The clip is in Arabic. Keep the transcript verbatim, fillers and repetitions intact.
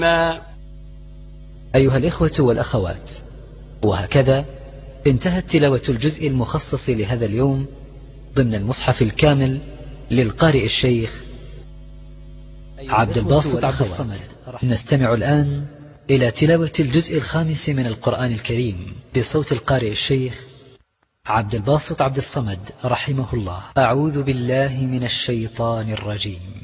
ما أيها الإخوة والأخوات، وهكذا انتهت تلاوة الجزء المخصص لهذا اليوم ضمن المصحف الكامل للقارئ الشيخ عبد الباسط عبد الصمد. نستمع الآن إلى تلاوة الجزء الخامس من القرآن الكريم بصوت القارئ الشيخ عبد الباسط عبد الصمد رحمه الله. أعوذ بالله من الشيطان الرجيم.